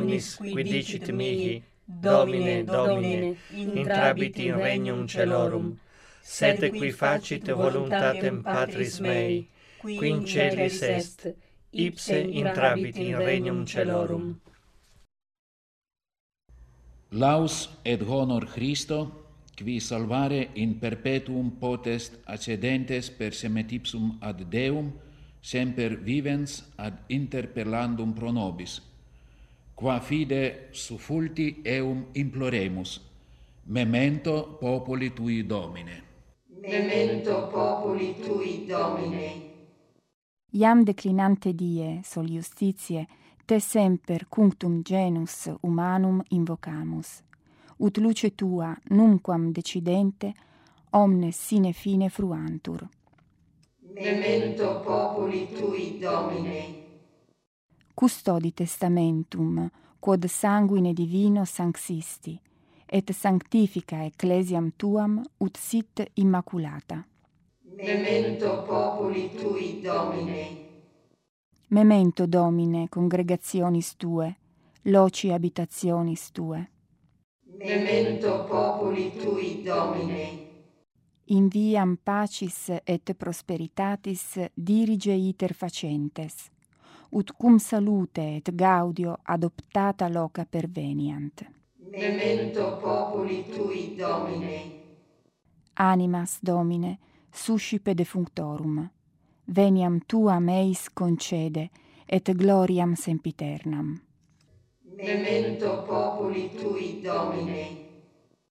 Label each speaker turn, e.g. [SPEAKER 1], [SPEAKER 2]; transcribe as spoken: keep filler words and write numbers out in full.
[SPEAKER 1] omnis qui dicit mihi, Domine, Domine, intrabit in regnum celorum, sed qui facit voluntatem Patris mei, qui in celis est, ipse intrabit in regnum celorum.
[SPEAKER 2] Laus et honor Christo, qui salvare in perpetuum potest accedentes per semetipsum ad Deum, semper vivens ad interpellandum pro nobis, qua fide sufulti eum imploremus, memento populi tui Domine.
[SPEAKER 3] Memento populi tui Domine.
[SPEAKER 4] Iam declinante die, sol justitiae, te semper cunctum genus humanum invocamus, ut luce tua nunquam decidente omnes sine fine fruantur.
[SPEAKER 3] Memento populi tui Domine.
[SPEAKER 4] Custodi testamentum, quod sanguine divino sanctisti, et sanctifica ecclesiam tuam ut sit immaculata.
[SPEAKER 3] Memento populi tui Domine.
[SPEAKER 4] Memento Domine congregationis tue, loci habitationis tue.
[SPEAKER 3] Memento populi tui Domine.
[SPEAKER 4] In viam pacis et prosperitatis dirige iter facentes, ut cum salute et gaudio adoptata loca perveniant.
[SPEAKER 3] Memento populi tui Domine.
[SPEAKER 4] Animas Domine, suscipe defunctorum, veniam tuam eis concede, et gloriam sempiternam.
[SPEAKER 3] Memento populi tui Domine.